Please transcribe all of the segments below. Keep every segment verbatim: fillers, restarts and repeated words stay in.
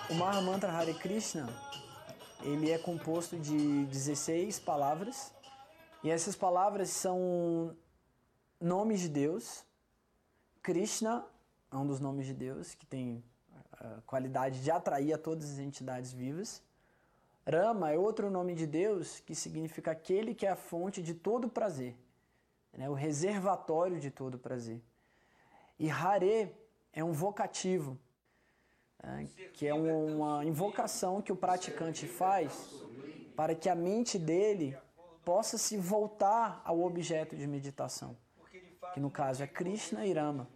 O Mahamantra Hare Krishna, ele é composto de dezesseis palavras, e essas palavras são nomes de Deus. Krishna é um dos nomes de Deus, que tem a qualidade de atrair a todas as entidades vivas. Rama é outro nome de Deus, que significa aquele que é a fonte de todo prazer, né? O reservatório de todo prazer. E Hare é um vocativo, né? Que é uma invocação que o praticante faz para que a mente dele possa se voltar ao objeto de meditação, que no caso é Krishna e Rama.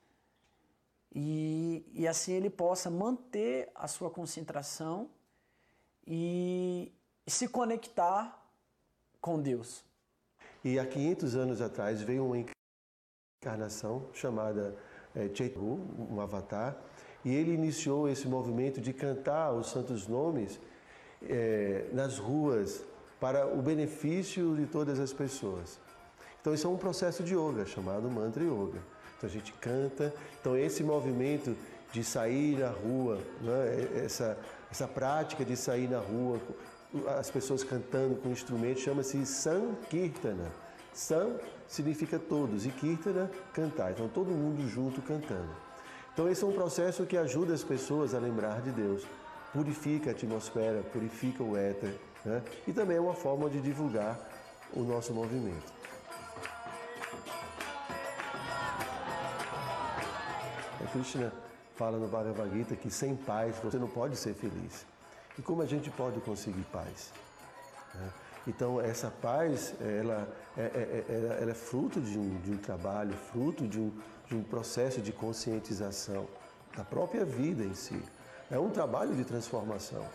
E, e assim ele possa manter a sua concentração e se conectar com Deus. E há quinhentos anos atrás veio uma encarnação chamada é, Chaitanya, um avatar, e ele iniciou esse movimento de cantar os santos nomes é, nas ruas para o benefício de todas as pessoas. Então isso é um processo de yoga chamado Mantra Yoga. Então a gente canta, então esse movimento de sair na rua, né, essa, essa prática de sair na rua, as pessoas cantando com instrumentos, chama-se Sankirtana. San significa todos e Kirtana, cantar. Então todo mundo junto cantando. Então esse é um processo que ajuda as pessoas a lembrar de Deus, purifica a atmosfera, purifica o éter, né? E também é uma forma de divulgar o nosso movimento. A Krishna fala no Bhagavad Gita que sem paz você não pode ser feliz. E como a gente pode conseguir paz? Então essa paz, ela é, é, ela é fruto de um, de um trabalho, fruto de um, de um processo de conscientização da própria vida em si. É um trabalho de transformação.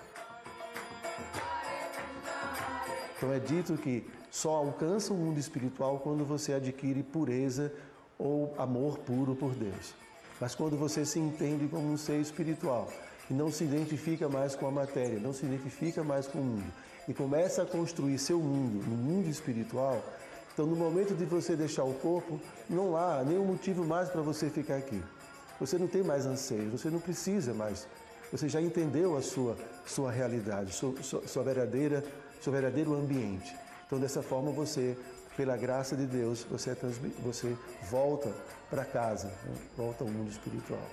Então é dito que só alcança o mundo espiritual quando você adquire pureza ou amor puro por Deus. Mas quando você se entende como um ser espiritual e não se identifica mais com a matéria, não se identifica mais com o mundo e começa a construir seu mundo no mundo espiritual, então no momento de você deixar o corpo, não há nenhum motivo mais para você ficar aqui. Você não tem mais anseio, você não precisa mais. Você já entendeu a sua, sua realidade, sua, sua, sua verdadeira, seu verdadeiro ambiente. Então dessa forma você, pela graça de Deus, você, é transmi- você volta para casa, né? Volta ao mundo espiritual.